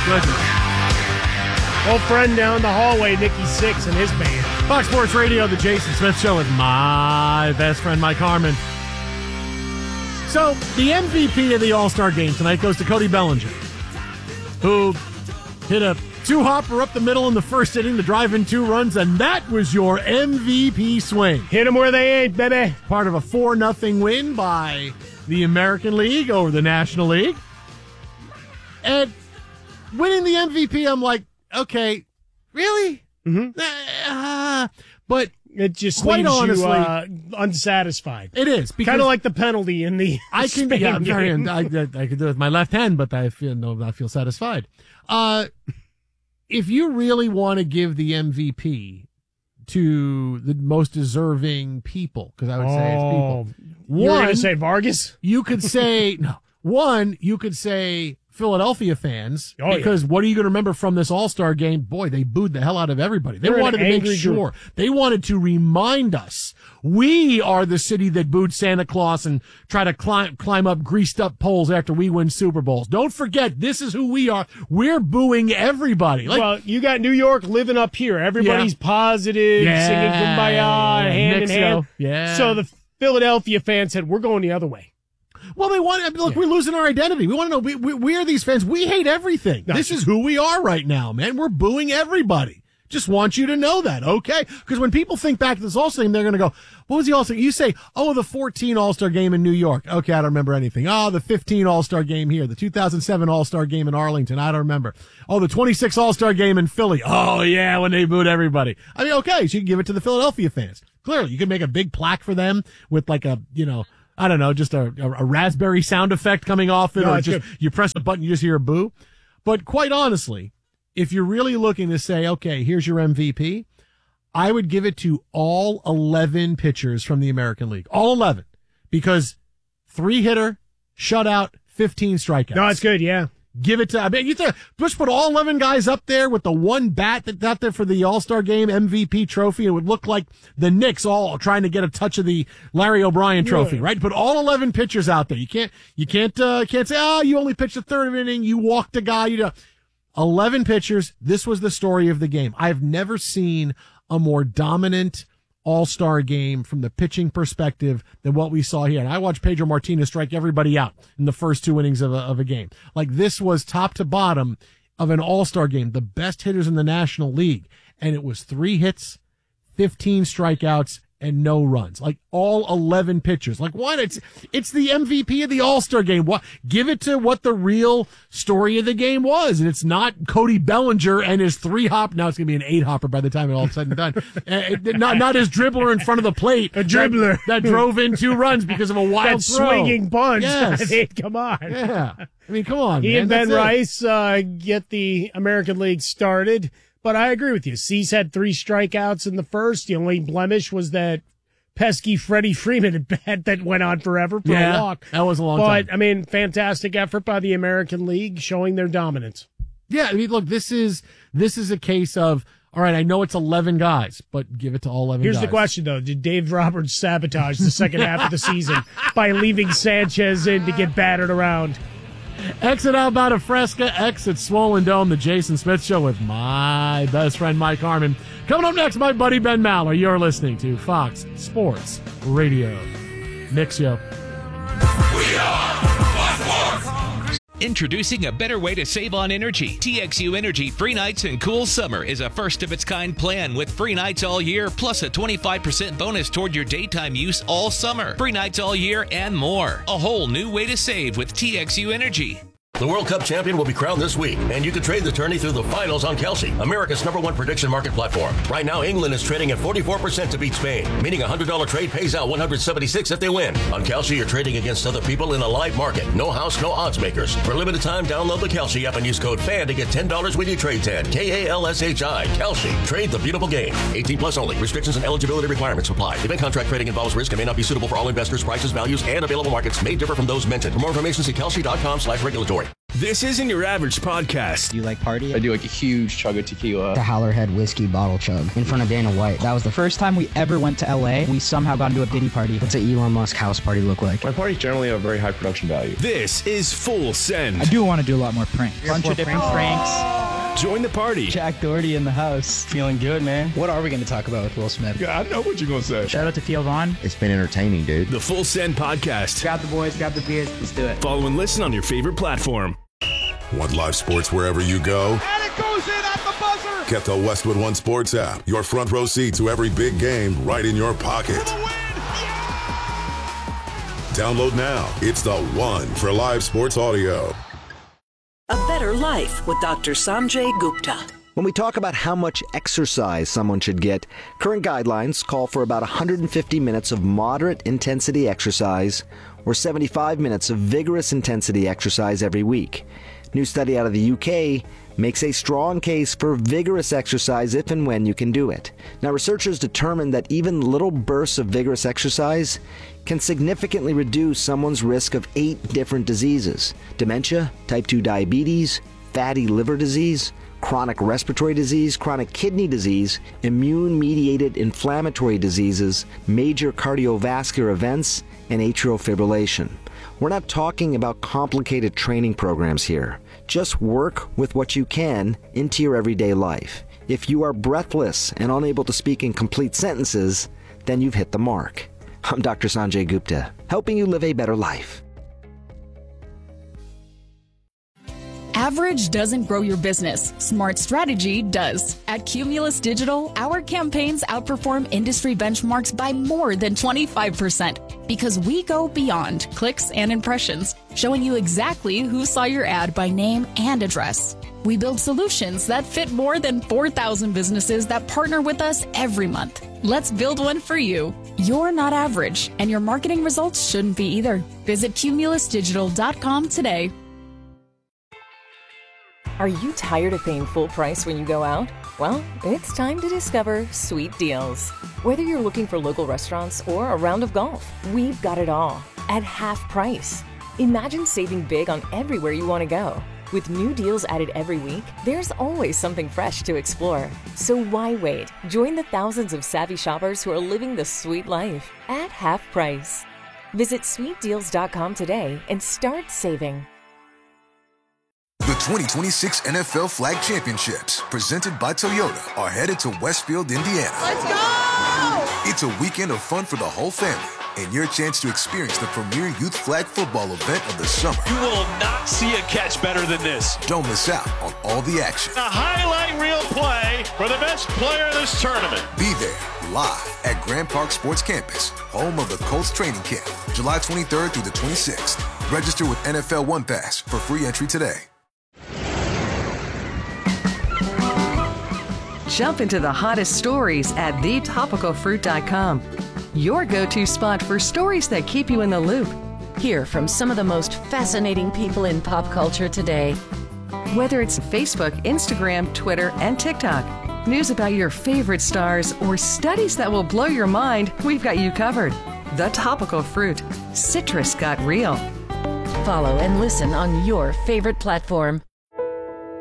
goodness. Old friend down the hallway, Nikki Sixx and his band. Fox Sports Radio, the Jason Smith Show with my best friend, Mike Harmon. So, the MVP of the All-Star Game tonight goes to Cody Bellinger, who hit a two-hopper up the middle in the first inning to drive in 2 runs, and that was your MVP swing. Hit them where they ain't, baby. Part of a 4-0 win by the American League over the National League. And winning the MVP, I'm like, okay, really? Mm-hmm. But it just quite leaves honestly, you unsatisfied. It is kind of like the penalty in the. I can, Spain yeah, game. I could do it with my left hand, but I feel satisfied. If you really want to give the MVP to the most deserving people, because I would say it's people. You're going to say Vargas? You could say no. One, you could say Philadelphia fans, because what are you going to remember from this All-Star game? Boy, they booed the hell out of everybody. They wanted to make sure. They wanted to remind us we are the city that booed Santa Claus and try to climb up greased up poles after we win Super Bowls. Don't forget, this is who we are. We're booing everybody. Well, you got New York living up here. Everybody's positive, singing Kumbaya, hand in hand. Yeah. So the Philadelphia fans said, we're going the other way. Well, we're losing our identity. We want to know, we are these fans. We hate everything. This is who we are right now, man. We're booing everybody. Just want you to know that, okay? Because when people think back to this All-Star game, they're going to go, what was the All-Star? You say, the 14 All-Star game in New York. Okay, I don't remember anything. The 15 All-Star game here. The 2007 All-Star game in Arlington. I don't remember. the 26 All-Star game in Philly. Oh, yeah, when they booed everybody. I mean, okay, so you can give it to the Philadelphia fans. Clearly, you can make a big plaque for them with like a, I don't know, just a raspberry sound effect coming off it, or just you press a button, you just hear a boo. But quite honestly, if you're really looking to say, okay, here's your MVP, I would give it to all 11 pitchers from the American League. All 11. Because 3-hitter, shutout, 15 strikeouts. No, it's good, yeah. Give it to, you just put all 11 guys up there with the one bat that's out there for the All-Star Game MVP trophy. It would look like the Knicks all trying to get a touch of the Larry O'Brien trophy, right? Put all 11 pitchers out there. You can't say, you only pitched the third inning, you walked a guy, 11 pitchers. This was the story of the game. I've never seen a more dominant All-Star game from the pitching perspective than what we saw here. And I watched Pedro Martinez strike everybody out in the first 2 innings of a game. Like, this was top to bottom of an All-Star game, the best hitters in the National League. And it was 3 hits, 15 strikeouts, and no runs. Like, all 11 pitchers. Like, what? It's the MVP of the All-Star game. What? Give it to what the real story of the game was. And it's not Cody Bellinger and his 3-hop. Now it's going to be an 8-hopper by the time it's all said and done. Not his dribbler in front of the plate. A dribbler. That drove in 2 runs because of a wild that throw. Swinging punch. Yes. Come on. Yeah. I mean, come on, He man. and Ben Rice get the American League started. But I agree with you. Cease had 3 strikeouts in the first. The only blemish was that pesky Freddie Freeman at bat that went on forever for a walk. That was a long time. But, I mean, fantastic effort by the American League showing their dominance. Yeah, I mean, look, this is a case of, all right, I know it's 11 guys, but give it to all 11 Here's guys. the question, though. Did Dave Roberts sabotage the second half of the season by leaving Sanchez in to get battered around? Exit Alberta Fresca, exit Swollen Dome, the Jason Smith Show with my best friend Mike Harmon. Coming up next, my buddy Ben Maller. You're listening to Fox Sports Radio. Nick Show. We are Fox Sports. Introducing a better way to save on energy. TXU Energy Free Nights and Cool Summer is a first-of-its-kind plan with free nights all year, plus a 25% bonus toward your daytime use all summer. Free nights all year and more. A whole new way to save with TXU Energy. The World Cup champion will be crowned this week, and you can trade the tourney through the finals on Kalshi, America's #1 prediction market platform. Right now, England is trading at 44% to beat Spain, meaning a $100 trade pays out $176 if they win. On Kalshi, you're trading against other people in a live market. No house, no odds makers. For a limited time, download the Kalshi app and use code FAN to get $10 when you trade 10. KALSHI. Kalshi. Trade the beautiful game. 18 plus only. Restrictions and eligibility requirements apply. Event contract trading involves risk and may not be suitable for all investors. Prices, values, and available markets may differ from those mentioned. For more information, see Kalshi.com/regulatory. This isn't your average podcast. Do you like party? I do like a huge chug of tequila. The Howlerhead whiskey bottle chug in front of Dana White. That was the first time we ever went to LA. We somehow got into a Diddy party. What's an Elon Musk house party look like? My parties generally have very high production value. This is Full Send. I do want to do a lot more pranks. Bunch of different pranks. Join the party. Jack Doherty in the house. Feeling good, man. What are we going to talk about with Will Smith? Yeah, I know what you're going to say. Shout out to Theo Vaughn. It's been entertaining, dude. The Full Send podcast. Grab the boys, grab the beers. Let's do it. Follow and listen on your favorite platform. Want live sports wherever you go? And it goes in at the buzzer! Get the Westwood One Sports app. Your front row seat to every big game right in your pocket. For the win! Download now. It's the one for live sports audio. A Better Life with Dr. Sanjay Gupta. When we talk about how much exercise someone should get, current guidelines call for about 150 minutes of moderate intensity exercise or 75 minutes of vigorous intensity exercise every week. New study out of the UK makes a strong case for vigorous exercise if and when you can do it. Now, researchers determined that even little bursts of vigorous exercise can significantly reduce someone's risk of 8 different diseases: dementia, type 2 diabetes, fatty liver disease, chronic respiratory disease, chronic kidney disease, immune-mediated inflammatory diseases, major cardiovascular events, and atrial fibrillation. We're not talking about complicated training programs here. Just work with what you can into your everyday life. If you are breathless and unable to speak in complete sentences, then you've hit the mark. I'm Dr. Sanjay Gupta, helping you live a better life. Average doesn't grow your business. Smart strategy does. At Cumulus Digital, our campaigns outperform industry benchmarks by more than 25% because we go beyond clicks and impressions, showing you exactly who saw your ad by name and address. We build solutions that fit more than 4,000 businesses that partner with us every month. Let's build one for you. You're not average, and your marketing results shouldn't be either. Visit cumulusdigital.com today. Are you tired of paying full price when you go out? Well, it's time to discover Sweet Deals. Whether you're looking for local restaurants or a round of golf, we've got it all at half price. Imagine saving big on everywhere you want to go. With new deals added every week, there's always something fresh to explore. So why wait? Join the thousands of savvy shoppers who are living the sweet life at half price. Visit sweetdeals.com today and start saving. The 2026 NFL Flag Championships, presented by Toyota, are headed to Westfield, Indiana. Let's go! It's a weekend of fun for the whole family and your chance to experience the premier youth flag football event of the summer. You will not see a catch better than this. Don't miss out on all the action. A highlight reel play for the best player in this tournament. Be there live at Grand Park Sports Campus, home of the Colts training camp, July 23rd through the 26th. Register with NFL One Pass for free entry today. Jump into the hottest stories at thetopicalfruit.com. Your go-to spot for stories that keep you in the loop. Hear from some of the most fascinating people in pop culture today. Whether it's Facebook, Instagram, Twitter, and TikTok, news about your favorite stars, or studies that will blow your mind, we've got you covered. The Topical Fruit. Citrus got real. Follow and listen on your favorite platform.